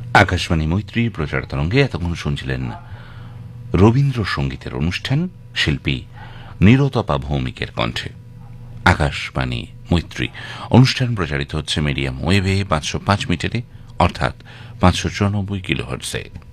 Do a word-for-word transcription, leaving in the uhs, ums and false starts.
আকাশবাণী মৈত্রী প্রচার তরঙ্গে এতক্ষণ শুনছিলেন রবীন্দ্রসঙ্গীতের অনুষ্ঠান, শিল্পী নীরতপা ভৌমিকের কণ্ঠে। আকাশবাণী মৈত্রী অনুষ্ঠান প্রচারিত হচ্ছে মিডিয়াম ওয়েভে পাঁচশো পাঁচ মিটারে, অর্থাৎ পাঁচশো চুরানব্বই কিলোহার্টজে।